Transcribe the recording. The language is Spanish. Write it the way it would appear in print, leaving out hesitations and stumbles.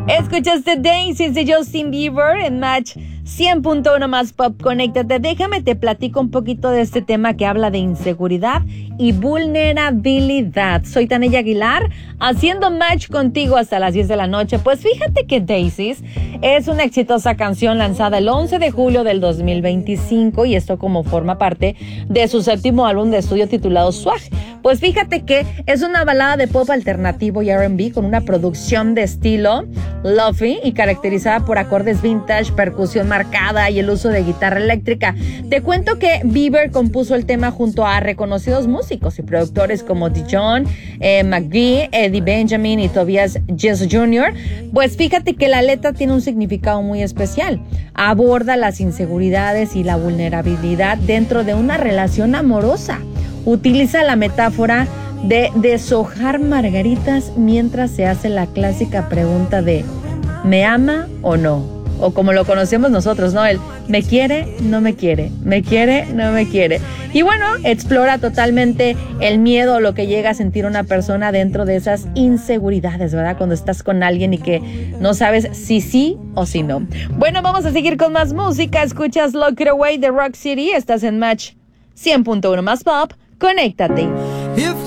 Escuchaste Daisies de Justin Bieber en Match 100.1 más Pop. Conéctate. Déjame te platico un poquito de este tema que habla de inseguridad y vulnerabilidad. Soy Tania Aguilar, haciendo match contigo hasta las 10 de la noche. Pues fíjate que Daisies es una exitosa canción lanzada el 11 de julio del 2025 y esto como forma parte de su séptimo álbum de estudio titulado Swag. Pues fíjate que es una balada de pop alternativo y R&B con una producción de estilo lofi y caracterizada por acordes vintage, percusión marcada y el uso de guitarra eléctrica. Te cuento que Bieber compuso el tema junto a reconocidos músicos y productores como Dijon, McGee, Eddie Benjamin y Tobias Jess Jr. Pues fíjate que la letra tiene un significado muy especial. Aborda las inseguridades y la vulnerabilidad dentro de una relación amorosa. Utiliza la metáfora de deshojar margaritas mientras se hace la clásica pregunta de ¿me ama o no? O como lo conocemos nosotros, ¿no? El ¿me quiere? ¿No me quiere? ¿Me quiere? ¿No me quiere? Y bueno, explora totalmente el miedo o lo que llega a sentir una persona dentro de esas inseguridades, ¿verdad? Cuando estás con alguien y que no sabes si sí o si no. Bueno, vamos a seguir con más música. Escuchas Lock It Away de Rock City. Estás en Match 100.1 más Pop. Conéctate.